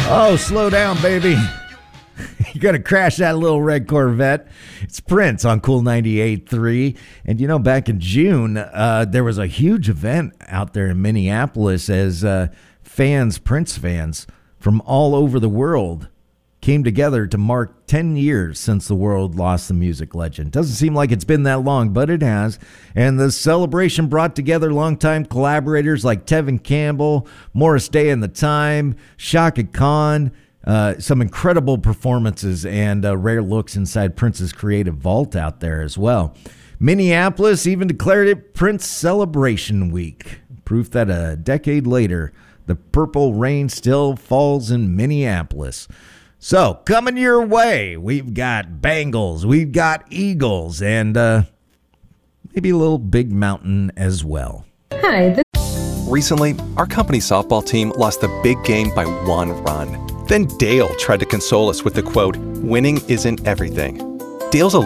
Oh, slow down, baby. You're going to crash that little red Corvette. It's Prince on Cool 98.3. And, you know, back in June, there was a huge event out there in Minneapolis as Prince fans from all over the world came together to mark 10 years since the world lost the music legend. Doesn't seem like it's been that long, but it has. And the celebration brought together longtime collaborators like Tevin Campbell, Morris Day and the Time, Chaka Khan, some incredible performances and rare looks inside Prince's creative vault out there as well. Minneapolis even declared it Prince Celebration Week. Proof that a decade later, the purple rain still falls in Minneapolis. So, coming your way, we've got Bengals, we've got Eagles, and maybe a little Big Mountain as well. Hi. Recently, our company softball team lost the big game by 1 run. Then Dale tried to console us with the quote, "Winning isn't everything." Dale's a